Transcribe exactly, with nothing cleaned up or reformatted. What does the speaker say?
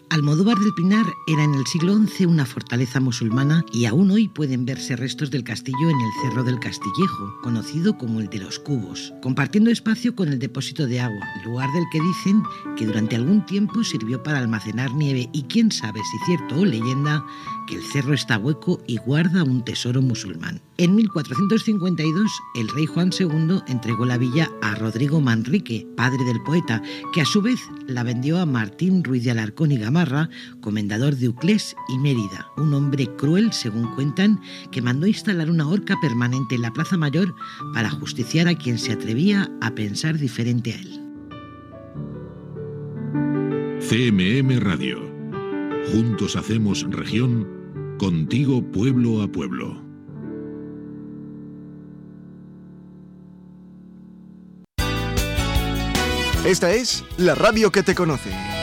Almodóvar del Pinar era en el siglo once una fortaleza musulmana y aún hoy pueden verse restos del castillo en el Cerro del Castillejo, conocido como el de los Cubos, compartiendo espacio con el depósito de agua, lugar del que dicen que durante algún tiempo sirvió para almacenar nieve y quién sabe si cierto o leyenda que el cerro está hueco y guarda un tesoro musulmán. En mil cuatrocientos cincuenta y dos, el rey Juan segundo entregó la villa a Rodrigo Manrique, padre del poeta, que a su vez la vendió a Martín Ruiz de Alarcón y Gamarra, comendador de Uclés y Mérida, un hombre cruel, según cuentan, que mandó instalar una horca permanente en la Plaza Mayor para justiciar a quien se atrevía a pensar diferente a él. C M M Radio. Juntos hacemos región, contigo pueblo a pueblo. Esta es la radio que te conoce.